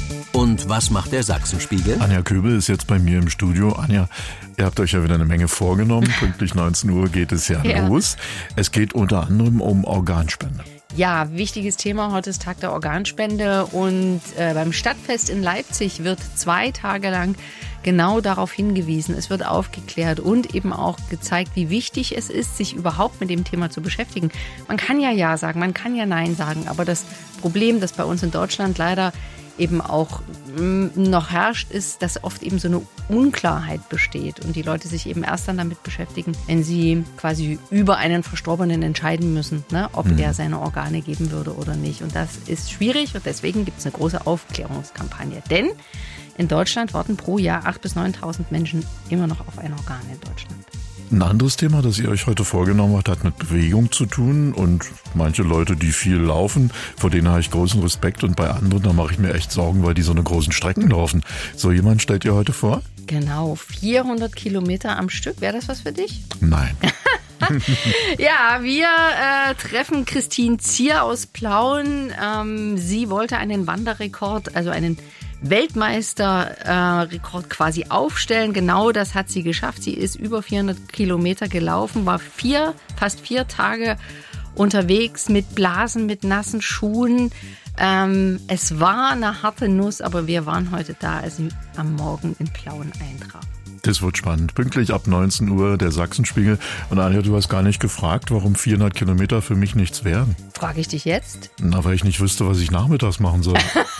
Und was macht der Sachsenspiegel? Anja Köbel ist jetzt bei mir im Studio. Anja, ihr habt euch ja wieder eine Menge vorgenommen. Pünktlich 19 Uhr geht es ja los. Es geht unter anderem um Organspende. Ja, wichtiges Thema. Heute ist Tag der Organspende und beim Stadtfest in Leipzig wird 2 Tage lang genau darauf hingewiesen. Es wird aufgeklärt und eben auch gezeigt, wie wichtig es ist, sich überhaupt mit dem Thema zu beschäftigen. Man kann ja sagen, man kann ja Nein sagen, aber das Problem, das bei uns in Deutschland leider eben auch noch herrscht, ist, dass oft eben so eine Unklarheit besteht und die Leute sich eben erst dann damit beschäftigen, wenn sie quasi über einen Verstorbenen entscheiden müssen, ne, ob er seine Organe geben würde oder nicht. Und das ist schwierig und deswegen gibt es eine große Aufklärungskampagne. Denn in Deutschland warten pro Jahr 8.000 bis 9.000 Menschen immer noch auf ein Organ in Deutschland. Ein anderes Thema, das ihr euch heute vorgenommen habt, hat mit Bewegung zu tun. Und manche Leute, die viel laufen, vor denen habe ich großen Respekt. Und bei anderen, da mache ich mir echt Sorgen, weil die so eine großen Strecken laufen. So jemand stellt ihr heute vor? Genau, 400 Kilometer am Stück. Wäre das was für dich? Nein. Ja, wir treffen Christine Zier aus Plauen. Sie wollte einen Wanderrekord, also einen Weltmeisterrekord quasi aufstellen. Genau das hat sie geschafft. Sie ist über 400 Kilometer gelaufen, war fast 4 Tage unterwegs mit Blasen, mit nassen Schuhen. Es war eine harte Nuss, aber wir waren heute da, als sie am Morgen in Plauen eintraf. Das wird spannend. Pünktlich ab 19 Uhr der Sachsenspiegel. Und Anja, du hast gar nicht gefragt, warum 400 Kilometer für mich nichts wären. Frage ich dich jetzt? Na, weil ich nicht wüsste, was ich nachmittags machen soll.